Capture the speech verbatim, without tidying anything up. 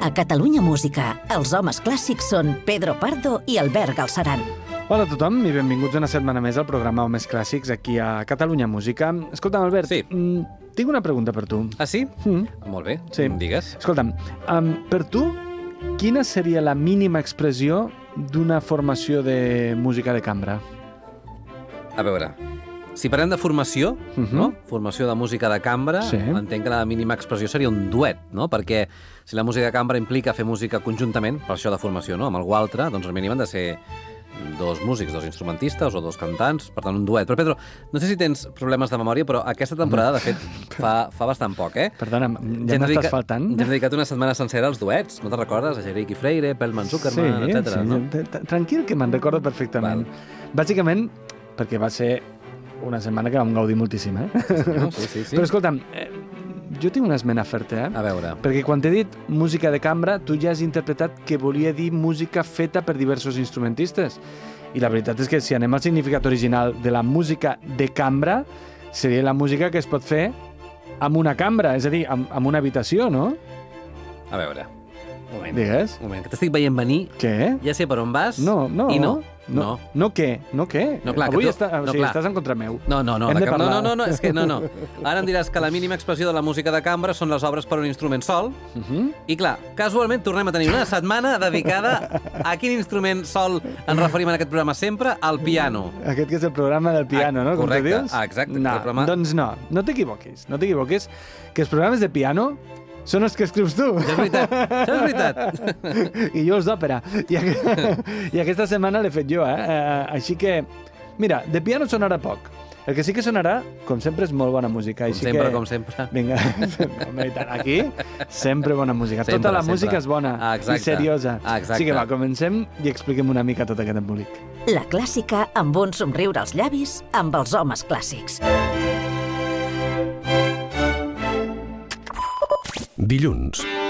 A Catalunya Música, els homes clàssics són Pedro Pardo i Albert Galceran. Hola a tothom i benvinguts una setmana més al programa Homes Clàssics aquí a Catalunya Música. Escolta'm, Albert, sí. mm, tinc una pregunta per tu. Ah, sí? Mm. Molt bé, sí. Digues. Escolta'm, um, per tu, quina seria la mínima expressió d'una formació de música de cambra? A veure, si parlem de formació, uh -huh. no? Formació de música de cambra, sí. entenc que la mínima expressió seria un duet, no? Perquè si la música de cambra implica fer música conjuntament, per això de formació, no? Amb algú altre, doncs al mínim han de ser dos músics, dos instrumentistes o dos cantants, per tant, un duet. Però, Pedro, no sé si tens problemes de memòria, però aquesta temporada, de fet, fa, fa bastant poc, eh? Perdona, ja m'estàs dedica... faltant? Ja hem dedicat una setmana sencera als duets, no te'n recordes? A Jeric i Freire, Pellman Zuckerman, sí, etcètera. Sí, no? Tranquil, que me'n recordo perfectament. Val. Bàsicament, perquè va ser una setmana que vam gaudir moltíssim, eh? Sí, sí, sí. Però escolta'm, eh, jo tinc una esmena a fer-te, eh? A veure. Perquè quan t'he dit música de cambra, tu ja has interpretat que volia dir música feta per diversos instrumentistes. I la veritat és que si anem al significat original de la música de cambra, seria la música que es pot fer amb una cambra, és a dir, amb, amb una habitació, no? A veure, un moment. Digues. Un moment, que t'estic veient venir. Què? Ja sé per on vas. No, no. I no. No, no. no què? No què? No, clar, Avui tu... està, o no, sigui, clar. estàs en contra meu. No, no, no. Hem de de cap... parlar. no, no, no, és que no, no. Ara em diràs que la mínima expressió de la música de cambra són les obres per un instrument sol. Uh -huh. I clar, casualment tornem a tenir una setmana dedicada a quin instrument sol ens referim en aquest programa sempre? Al piano. Aquest que és el programa del piano, ah, no? Com correcte. tu dius? Ah, exacte. No, programa... doncs no, no t'equivoquis, no t'equivoquis, que els programes de piano són els que escrius tu. Ja és veritat, ja és veritat. I jo els d'òpera. I, I aquesta setmana l'he fet jo, eh? Uh, així que, mira, de piano sonarà poc. El que sí que sonarà, com sempre, és molt bona música. Com així sempre, que... com sempre. Vinga, aquí, sempre bona música. Sempre, Tota la sempre. música és bona ah, i seriosa. Ah, exacte. Així que va, comencem i expliquem una mica tot aquest embolic. La clàssica amb un somriure als llavis amb els homes clàssics. Dilluns,